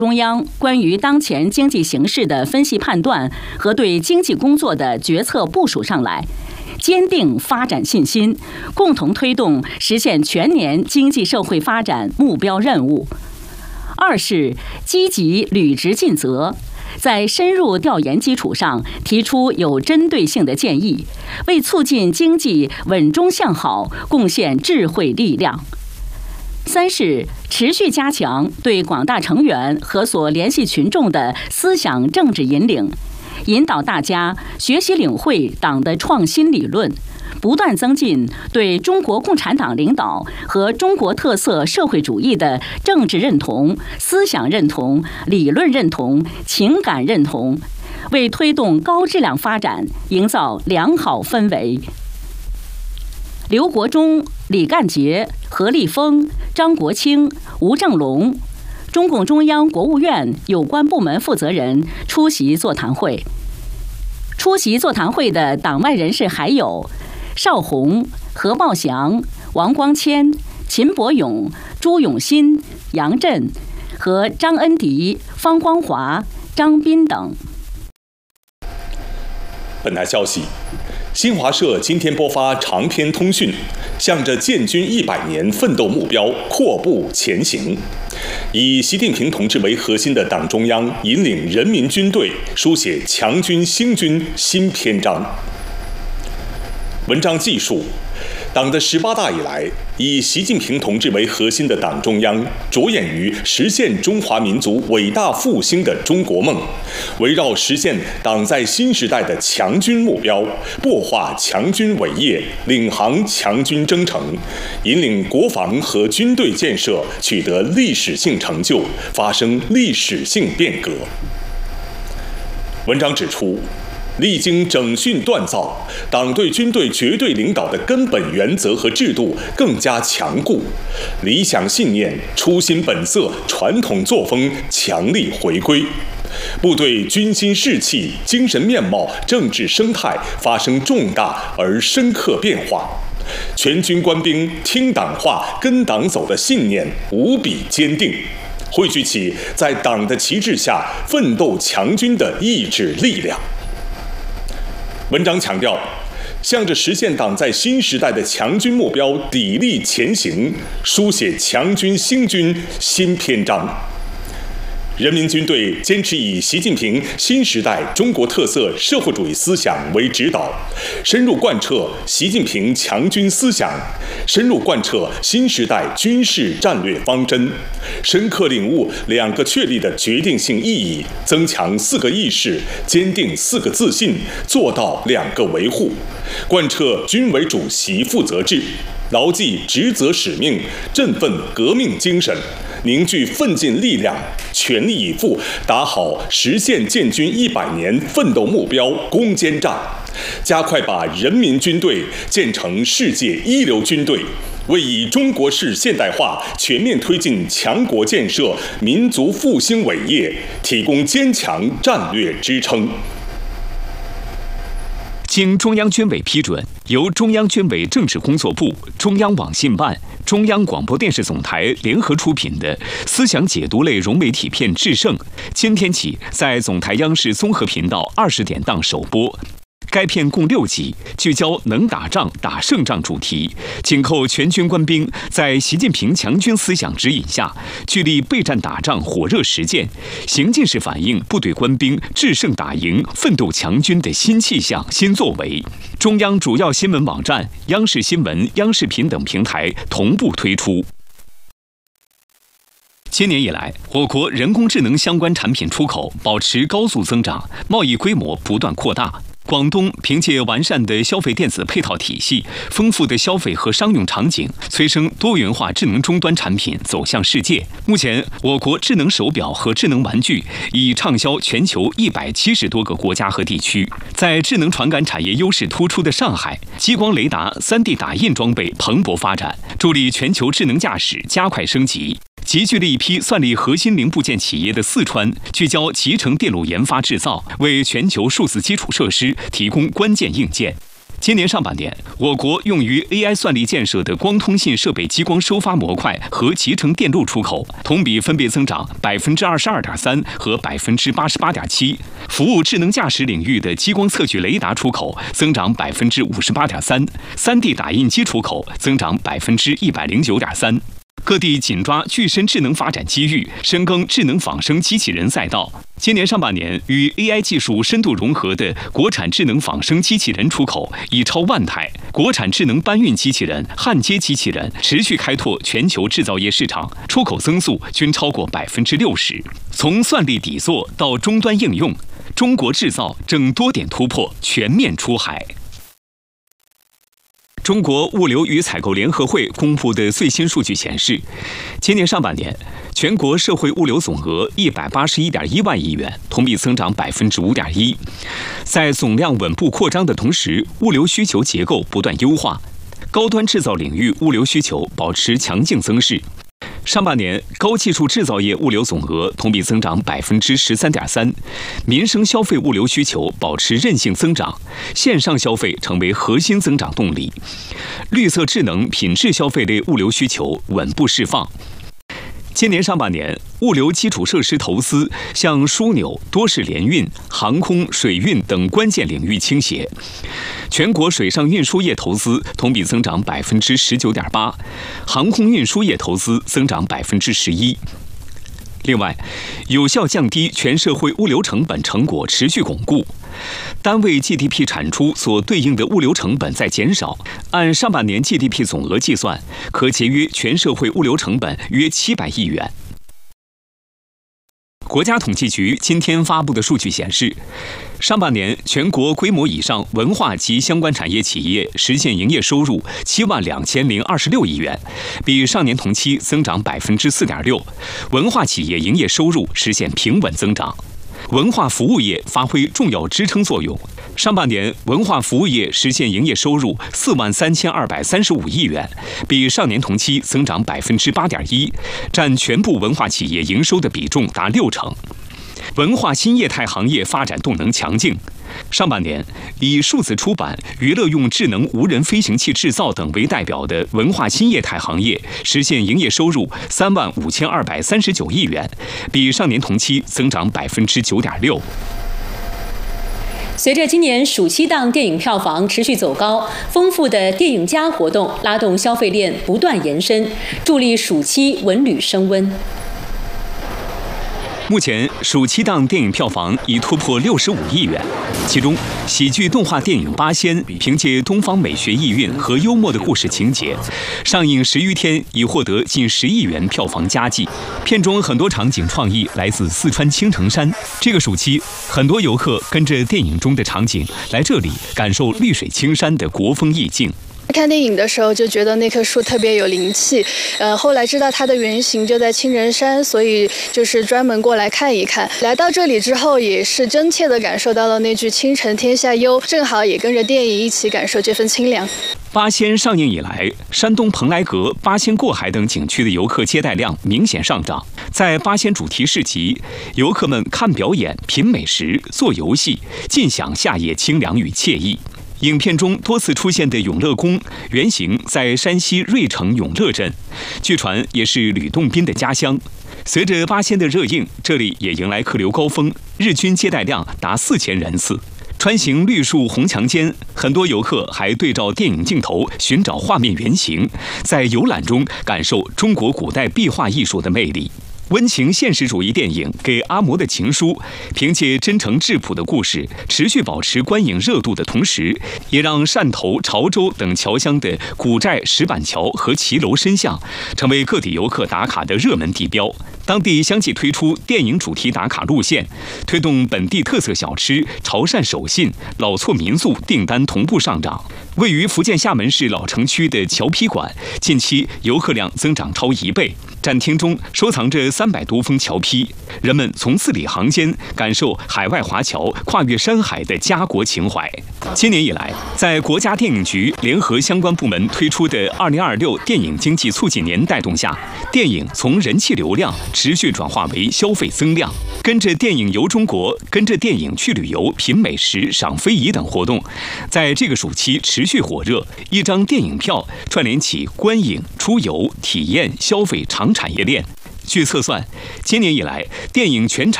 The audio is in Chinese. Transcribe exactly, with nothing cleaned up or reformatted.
中央关于当前经济形势的分析判断和对经济工作的决策部署上来，坚定发展信心，共同推动实现全年经济社会发展目标任务。二是积极履职尽责，在深入调研基础上提出有针对性的建议，为促进经济稳中向好贡献智慧力量。三是持续加强对广大成员和所联系群众的思想政治引领，引导大家学习领会党的创新理论，不断增进对中国共产党领导和中国特色社会主义的政治认同、思想认同、理论认同、情感认同，为推动高质量发展营造良好氛围。刘国中、李干杰、何立峰、张国清、吴正龙，中共中央、国务院有关部门负责人出席座谈会。出席座谈会的党外人士还有邵宏、何茂祥、王光谦、秦伯勇、朱永新、杨震和张恩迪、方光华、张斌等。 本台消息，新华社今天播发长篇通讯，向着建军一百年奋斗目标阔步前行。以习近平同志为核心的党中央引领人民军队书写强军兴军新篇章。文章记述，党的十八大以来，以习近平同志为核心的党中央着眼于实现中华民族伟大复兴的中国梦，围绕实现党在新时代的强军目标，擘画强军伟业，领航强军征程，引领国防和军队建设取得历史性成就，发生历史性变革。文章指出，历经整训锻造，党对军队绝对领导的根本原则和制度更加强固，理想信念、初心本色、传统作风强力回归，部队军心士气、精神面貌、政治生态发生重大而深刻变化，全军官兵听党话、跟党走的信念无比坚定，汇聚起在党的旗帜下奋斗强军的意志力量。文章强调，向着实现党在新时代的强军目标砥砺前行，书写强军兴军新篇章。人民军队坚持以习近平新时代中国特色社会主义思想为指导，深入贯彻习近平强军思想，深入贯彻新时代军事战略方针，深刻领悟两个确立的决定性意义，增强四个意识，坚定四个自信，做到两个维护，贯彻军委主席负责制，牢记职责使命，振奋革命精神，凝聚奋进力量，全力以赴打好实现建军一百年奋斗目标攻坚战，加快把人民军队建成世界一流军队，为以中国式现代化全面推进强国建设、民族复兴伟业提供坚强战略支撑。 经中央军委批准，由中央军委政治工作部、中央网信办、中央广播电视总台联合出品的思想解读类融媒体片《制胜》，今天起在总台央视综合频道二十点档首播。该片共六集，聚焦能打仗、打胜仗主题，紧扣全军官兵在习近平强军思想指引下，聚力备战打仗火热实践，行进式反映部队官兵制胜打赢、奋斗强军的新气象、新作为。中央主要新闻网站、央视新闻、央视频等平台同步推出。今年以来，我国人工智能相关产品出口保持高速增长，贸易规模不断扩大。广东凭借完善的消费电子配套体系、丰富的消费和商用场景，催生多元化智能终端产品走向世界。目前，我国智能手表和智能玩具已畅销全球一百七十多个国家和地区。在智能传感产业优势突出的上海，激光雷达、三 D 打印装备蓬勃发展，助力全球智能驾驶加快升级。集聚了一批算力核心零部件企业的四川，聚焦集成电路研发制造，为全球数字基础设施提供关键硬件。 今年上半年，我国用于 A I 算力建设的光通信设备激光收发模块和集成电路出口同比分别增长百分之二十二点三和百分之八十八点七，服务智能驾驶领域的激光测距雷达出口增长百分之五十八点三，三 D 打印机出口增长百分之一百零九点三。各地紧抓具身智能发展机遇，深耕智能仿生机器人赛道。今年上半年，与 A I 技术深度融合的国产智能仿生机器人出口已超万台，国产智能搬运机器人、焊接机器人持续开拓全球制造业市场，出口增速均超过百分之六十。从算力底座到终端应用，中国制造正多点突破，全面出海。中国物流与采购联合会公布的最新数据显示，今年上半年全国社会物流总额一百八十一点一万亿元，同比增长百分之五点一。在总量稳步扩张的同时，物流需求结构不断优化，高端制造领域物流需求保持强劲增势。上半年，高技术制造业物流总额同比增长百分之十三点三，民生消费物流需求保持韧性增长，线上消费成为核心增长动力，绿色智能品质消费类物流需求稳步释放。今年上半年，物流基础设施投资向枢纽、多式联运、航空、水运等关键领域倾斜。全国水上运输业投资同比增长百分之十九点八，航空运输业投资增长百分之十一。另外，有效降低全社会物流成本成果持续巩固，单位 G D P 产出所对应的物流成本在减少，按上半年 G D P 总额计算，可节约全社会物流成本约七百亿元。国家统计局今天发布的数据显示，上半年全国规模以上文化及相关产业企业实现营业收入七万两千零二十六亿元，比上年同期增长百分之四点六，文化企业营业收入实现平稳增长。文化服务业发挥重要支撑作用。上半年，文化服务业实现营业收入四万三千二百三十五亿元，比上年同期增长百分之八点一，占全部文化企业营收的比重达六成。文化新业态行业发展动能强劲。上半年，以数字出版、娱乐用智能无人飞行器制造等为代表的文化新业态行业实现营业收入三万五千二百三十九亿元，比上年同期增长百分之九点六。 随着今年暑期档电影票房持续走高，丰富的电影加活动拉动消费链不断延伸，助力暑期文旅升温。 目前，暑期档电影票房已突破六十五亿元，其中喜剧动画电影《八仙》凭借东方美学意蕴和幽默的故事情节，上映十余天已获得近十亿元票房佳绩。片中很多场景创意来自四川青城山。这个暑期，很多游客跟着电影中的场景来这里感受绿水青山的国风意境。 看电影的时候就觉得那棵树特别有灵气，呃，后来知道它的原型就在青城山，所以就是专门过来看一看。来到这里之后，也是真切地感受到了那句“青城天下幽”，正好也跟着电影一起感受这份清凉。 八仙上映以来，山东蓬莱阁、八仙过海等景区的游客接待量明显上涨。在八仙主题市集，游客们看表演、品美食、做游戏，尽享夏夜清凉与惬意。影片中多次出现的永乐宫原型在山西芮城永乐镇，据传也是吕洞宾的家乡。随着八仙的热映，这里也迎来客流高峰，日均接待量达四千人次。穿行绿树红墙间，很多游客还对照电影镜头寻找画面原型，在游览中感受中国古代壁画艺术的魅力。温情现实主义电影《给阿嬷的情书》，凭借真诚质朴的故事，持续保持观影热度的同时，也让汕头、潮州等侨乡的古寨、石板桥和骑楼深巷成为各地游客打卡的热门地标。当地相继推出电影主题打卡路线，推动本地特色小吃、潮汕手信、老厝民宿订单同步上涨。位于福建厦门市老城区的侨批馆，近期游客量增长超一倍。 展厅中收藏着三百多封桥批，人们从字里行间感受海外华侨跨越山海的家国情怀。今年以来，在国家电影局联合相关部门推出的二零二六电影经济促进年带动下，电影从人气流量持续转化为消费增量。跟着电影游中国，跟着电影去旅游、品美食、赏非遗等活动，在这个暑期持续火热。一张电影票串联起观影、出游、体验、消费长产业链。据测算，今年以来，电影全产